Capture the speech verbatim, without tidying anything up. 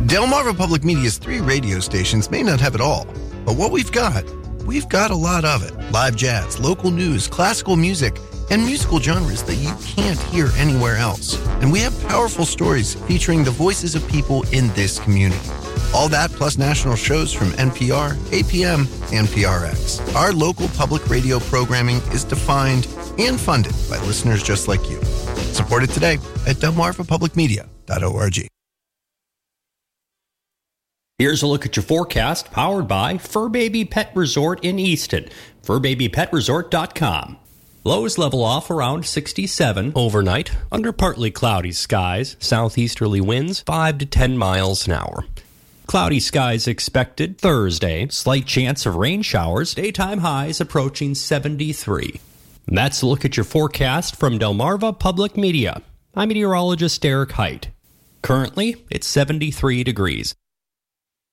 Delmarva Public Media's three radio stations may not have it all, but what we've got, we've got a lot of it. Live jazz, local news, classical music, and musical genres that you can't hear anywhere else. And we have powerful stories featuring the voices of people in this community. All that plus national shows from N P R, A P M, and P R X. Our local public radio programming is defined and funded by listeners just like you. Support it today at delmarva public media dot org. Here's a look at your forecast, powered by Fur Baby Pet Resort in Easton, fur baby pet resort dot com. Lows level off around sixty-seven overnight, under partly cloudy skies, southeasterly winds five to ten miles an hour. Cloudy skies expected Thursday, slight chance of rain showers, daytime highs approaching seventy-three. And that's a look at your forecast from Delmarva Public Media. I'm meteorologist Derek Height. Currently, it's seventy-three degrees.